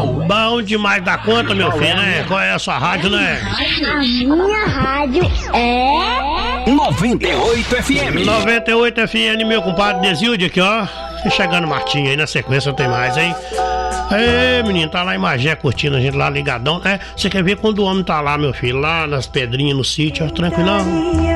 Bom demais da conta, meu filho, né? Qual é a sua rádio, né? A minha rádio é 98 FM. 98 FM, meu compadre Desilde aqui, ó. Chegando Martinho aí, na sequência tem mais, hein? Ei, menino, tá lá em Magé curtindo a gente lá ligadão, né? Você quer ver quando o homem tá lá, meu filho, lá nas pedrinhas no sítio, ó, tranquilão.